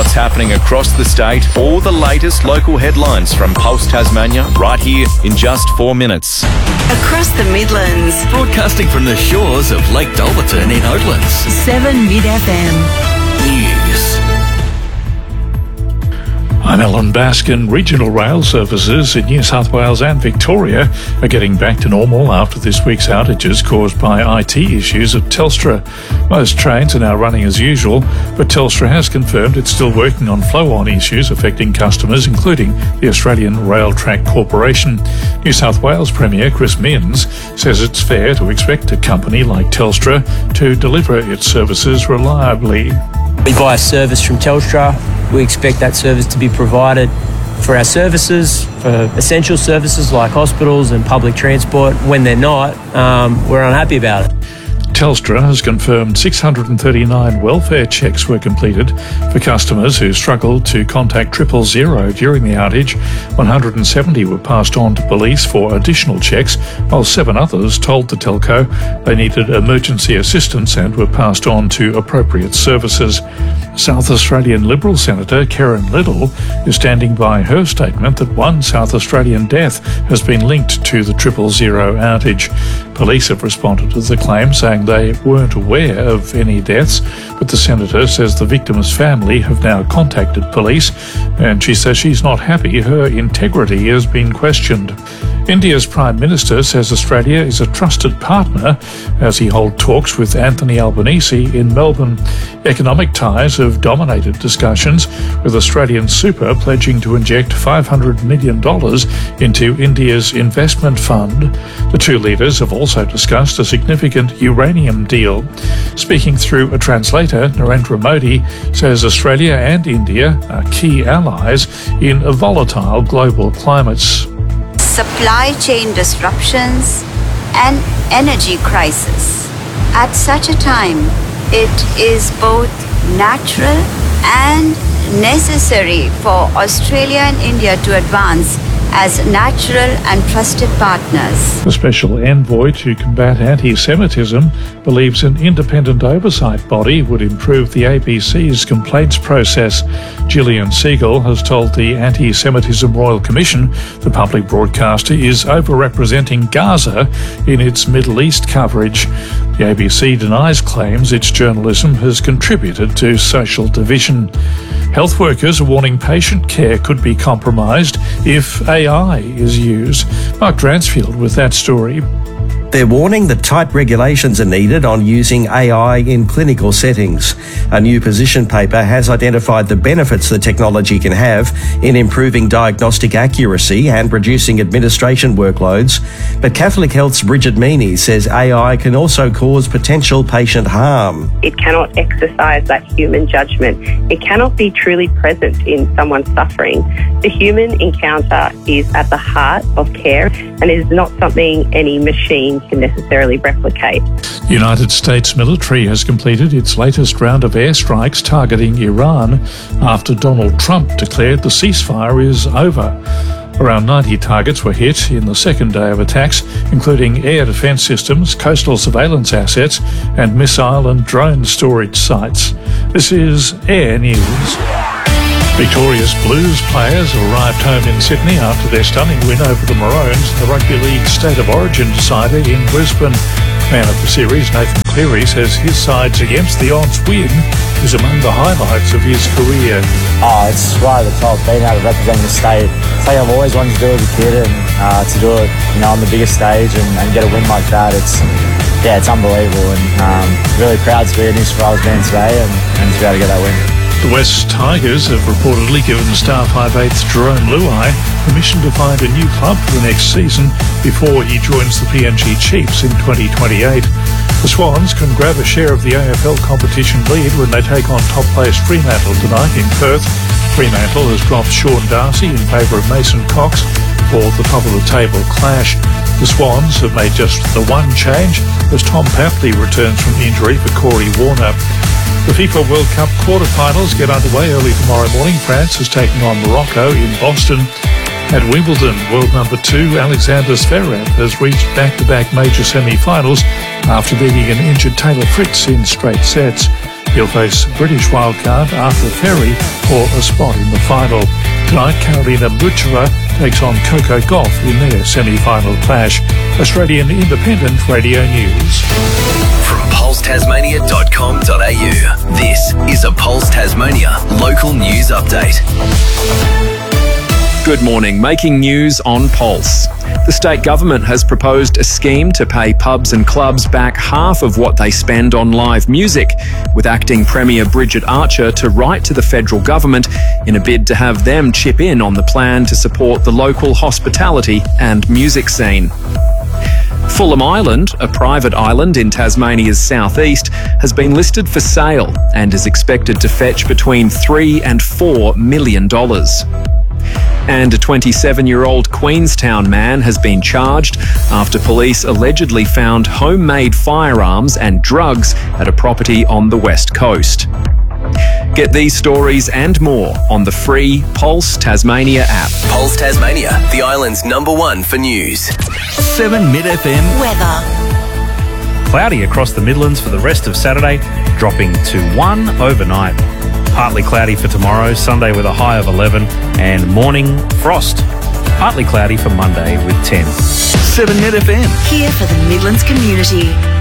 what's happening across the state, all the latest local headlines from Pulse Tasmania, right here in just 4 minutes. Across the Midlands, broadcasting from the shores of Lake Dolberton in Oatlands. 7 Mid FM. News. I'm Alan Baskin. Regional rail services in New South Wales and Victoria are getting back to normal after this week's outages caused by IT issues at Telstra. Most trains are now running as usual, but Telstra has confirmed it's still working on flow-on issues affecting customers, including the Australian Rail Track Corporation. New South Wales Premier Chris Minns says it's fair to expect a company like Telstra to deliver its services reliably. We buy a service from Telstra. We expect that service to be provided for our services, for essential services like hospitals and public transport. When they're not, we're unhappy about it. Telstra has confirmed 639 welfare checks were completed for customers who struggled to contact 000 during the outage. 170 were passed on to police for additional checks, while 7 others told the telco they needed emergency assistance and were passed on to appropriate services. South Australian Liberal Senator Karen Liddle is standing by her statement that one South Australian death has been linked to the 000 outage. Police have responded to the claim, saying they weren't aware of any deaths, but the senator says the victim's family have now contacted police, and she says she's not happy her integrity has been questioned. India's Prime Minister says Australia is a trusted partner as he holds talks with Anthony Albanese in Melbourne. Economic ties have dominated discussions, with Australian Super pledging to inject $500 million into India's investment fund. The two leaders have also discussed a significant uranium deal. Speaking through a translator, Narendra Modi says Australia and India are key allies in a volatile global climates. Supply chain disruptions and energy crisis. At such a time, it is both natural and necessary for Australia and India to advance as natural and trusted partners. The Special Envoy to combat anti-Semitism believes an independent oversight body would improve the ABC's complaints process. Gillian Siegel has told the Anti-Semitism Royal Commission the public broadcaster is overrepresenting Gaza in its Middle East coverage. The ABC denies claims its journalism has contributed to social division. Health workers are warning patient care could be compromised if AI is used. Mark Dransfield with that story. They're warning that tight regulations are needed on using AI in clinical settings. A new position paper has identified the benefits the technology can have in improving diagnostic accuracy and reducing administration workloads. But Catholic Health's Bridget Meany says AI can also cause potential patient harm. It cannot exercise that human judgment. It cannot be truly present in someone's suffering. The human encounter is at the heart of care and is not something any machine can necessarily replicate. The United States military has completed its latest round of airstrikes targeting Iran after Donald Trump declared the ceasefire is over. Around 90 targets were hit in the second day of attacks, including air defence systems, coastal surveillance assets, and missile and drone storage sites. This is Air News. Victoria's Blues players arrived home in Sydney after their stunning win over the Maroons, the Rugby League State of Origin decider in Brisbane. Man of the series, Nathan Cleary, says his side's against the odds win is among the highlights of his career. It's right at the top, being able to represent the state. It's like I've always wanted to do as a kid, and to do it, on the biggest stage and get a win like that, it's unbelievable, and really proud to be in New South Wales band today and to be able to get that win. The West Tigers have reportedly given star 5/8 Jerome Luai permission to find a new club for the next season before he joins the PNG Chiefs in 2028. The Swans can grab a share of the AFL competition lead when they take on top-placed Fremantle tonight in Perth. Fremantle has dropped Sean Darcy in favour of Mason Cox for the top-of-the-table clash. The Swans have made just the one change as Tom Papley returns from injury for Corey Warner. The FIFA World Cup quarter-finals get underway early tomorrow morning. France is taking on Morocco in Boston. At Wimbledon, world number 2 Alexander Zverev has reached back-to-back major semi-finals after beating an injured Taylor Fritz in straight sets. He'll face British wildcard Arthur Ferry for a spot in the final. Tonight, Karolina Buchera takes on Coco Gauff in their semi-final clash. Australian Independent Radio News. From pulsetasmania.com.au, this is a Pulse Tasmania local news update. Good morning. Making news on Pulse. The state government has proposed a scheme to pay pubs and clubs back half of what they spend on live music, with acting Premier Bridget Archer to write to the federal government in a bid to have them chip in on the plan to support the local hospitality and music scene. Fulham Island, a private island in Tasmania's southeast, has been listed for sale and is expected to fetch between $3 and $4 million. And a 27-year-old Queenstown man has been charged after police allegedly found homemade firearms and drugs at a property on the West Coast. Get these stories and more on the free Pulse Tasmania app. Pulse Tasmania, the island's #1 for news. 7 Mid FM. Weather. Cloudy across the Midlands for the rest of Saturday, dropping to 1 overnight. Partly cloudy for tomorrow, Sunday with a high of 11, and morning frost. Partly cloudy for Monday with 10. 7 Mid FM. Here for the Midlands community.